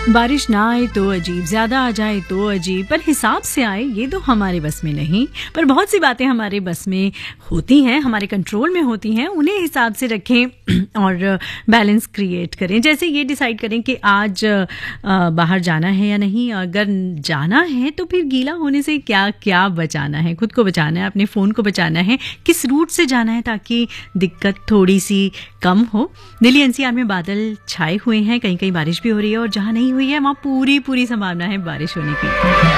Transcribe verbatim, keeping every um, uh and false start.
बारिश ना आए तो अजीब, ज्यादा आ जाए तो अजीब, पर हिसाब से आए ये तो हमारे बस में नहीं। पर बहुत सी बातें हमारे बस में होती हैं, हमारे कंट्रोल में होती हैं, उन्हें हिसाब से रखें और बैलेंस क्रिएट करें। जैसे ये डिसाइड करें कि आज बाहर जाना है या नहीं। अगर जाना है तो फिर गीला होने से क्या क्या बचाना है, खुद को बचाना है, अपने फ़ोन को बचाना है, किस रूट से जाना है ताकि दिक्कत थोड़ी सी कम हो। दिल्ली एनसीआर में बादल छाए हुए हैं, कहीं कहीं बारिश भी हो रही है और जहाँ नहीं हुई है वहाँ पूरी पूरी संभावना है बारिश होने की।